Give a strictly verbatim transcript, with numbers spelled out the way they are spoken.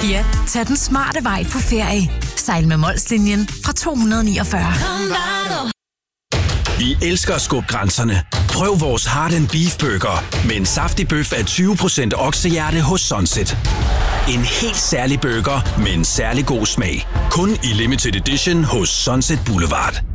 Ja, tag den smarte vej på ferie. Sejl med Molslinjen fra to hundrede og niogfyrre. Vi elsker at skubbe grænserne. Prøv vores Heart and Beef Burger med en saftig bøf af tyve procent oksehjerte hos Sunset. En helt særlig burger med en særlig god smag. Kun i limited edition hos Sunset Boulevard.